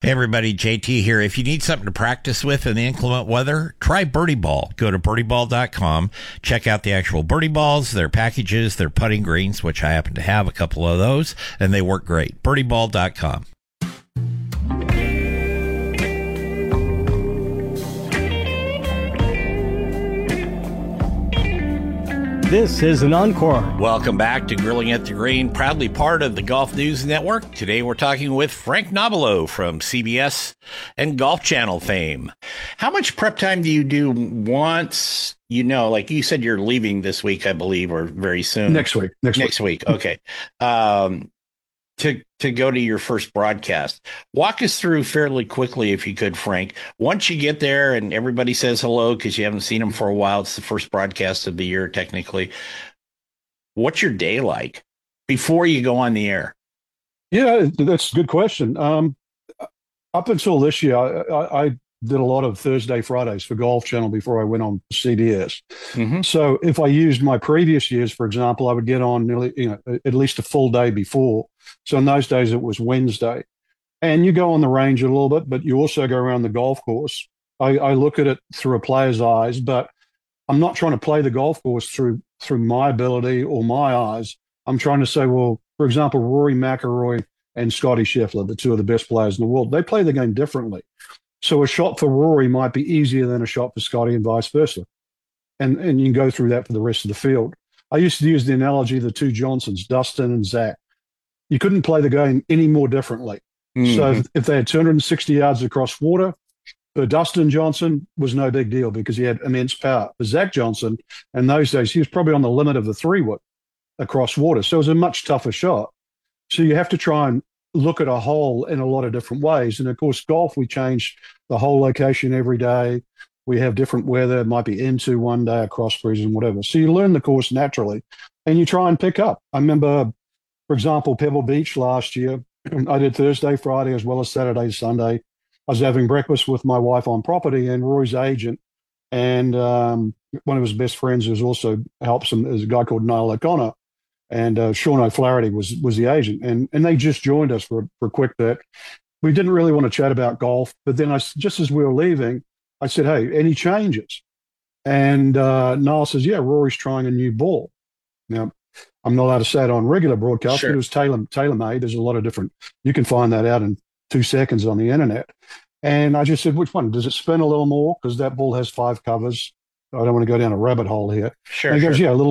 Hey everybody, JT here. If you need something to practice with in the inclement weather, try Birdie Ball. Go to birdieball.com. Check out the actual Birdie Balls, their packages, their putting greens, which I happen to have a couple of those, and they work great. birdieball.com. This is an encore. Welcome back to Grilling at the Green, proudly part of the Golf News Network. Today we're talking with Frank Nobilo from CBS and Golf Channel fame. How much prep time do you do once, like you said, you're leaving this week, I believe, or very soon? Next week. Okay. To go to your first broadcast. Walk us through fairly quickly, if you could, Frank. Once you get there and everybody says hello because you haven't seen them for a while, it's the first broadcast of the year, technically. What's your day like before you go on the air? Yeah, that's a good question. Up until this year, I did a lot of Thursday, Fridays for Golf Channel before I went on CBS. Mm-hmm. So if I used my previous years, for example, I would get on nearly, at least a full day before. So in those days, it was Wednesday. And you go on the range a little bit, but you also go around the golf course. I look at it through a player's eyes, but I'm not trying to play the golf course through my ability or my eyes. I'm trying to say, well, for example, Rory McIlroy and Scotty Scheffler, the two of the best players in the world, they play the game differently. So a shot for Rory might be easier than a shot for Scotty and vice versa. And you can go through that for the rest of the field. I used to use the analogy of the two Johnsons, Dustin and Zach. You couldn't play the game any more differently. Mm-hmm. So if they had 260 yards across water, for Dustin Johnson was no big deal because he had immense power. For Zach Johnson, in those days, he was probably on the limit of the 3-wood across water. So it was a much tougher shot. So you have to try and look at a hole in a lot of different ways. And of course, golf, we change the hole location every day. We have different weather. It might be into one day, a cross breeze and whatever. So you learn the course naturally and you try and pick up. I remember, for example, Pebble Beach last year, I did Thursday, Friday, as well as Saturday, Sunday. I was having breakfast with my wife on property and Roy's agent. And one of his best friends who also helps him is a guy called Niall O'Connor. And Sean O'Flaherty was the agent. And they just joined us for a quick bit. We didn't really want to chat about golf. But then just as we were leaving, I said, hey, any changes? And Niall says, yeah, Rory's trying a new ball. Now, I'm not allowed to say it on regular broadcast, Sure. But it was tailor-made. There's a lot of different, you can find that out in 2 seconds on the internet. And I just said, which one? Does it spin a little more? Because that ball has 5 covers. I don't want to go down a rabbit hole here. Sure. And he goes, yeah, a little